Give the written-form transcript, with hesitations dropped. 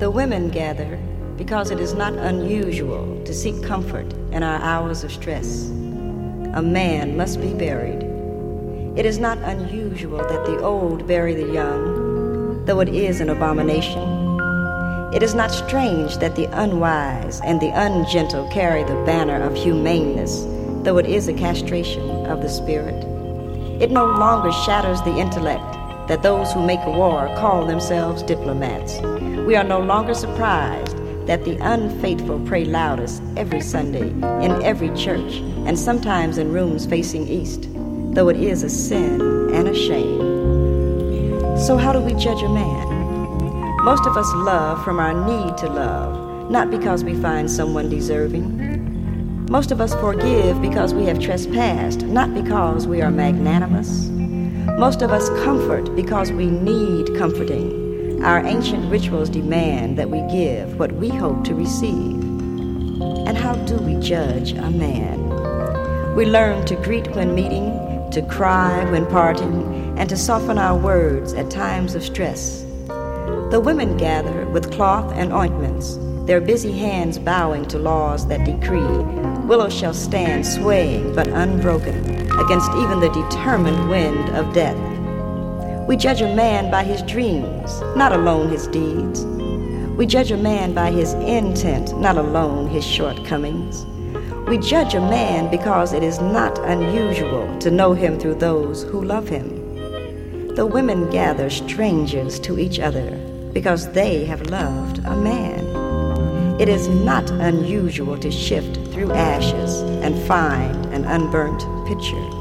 The women gather because it is not unusual to seek comfort in our hours of stress. A man must be buried. It is not unusual that the old bury the young, though it is an abomination. It is not strange that the unwise and the ungentle carry the banner of humaneness, though it is a castration of the spirit. It no longer shatters the intellect that those who make war call themselves diplomats. We are no longer surprised that the unfaithful pray loudest every Sunday in every church and sometimes in rooms facing east, though it is a sin and a shame. So how do we judge a man? Most of us love from our need to love, not because we find someone deserving. Most of us forgive because we have trespassed, not because we are magnanimous. Most of us comfort because we need comforting. Our ancient rituals demand that we give what we hope to receive. And how do we judge a man? We learn to greet when meeting, to cry when parting, and to soften our words at times of stress. The women gather with cloth and ointments, their busy hands bowing to laws that decree willows shall stand swaying but unbroken against even the determined wind of death. We judge a man by his dreams, not alone his deeds. We judge a man by his intent, not alone his shortcomings. We judge a man because it is not unusual to know him through those who love him. The women gather strangers to each other because they have loved a man. It is not unusual to shift through ashes and find an unburnt pitcher.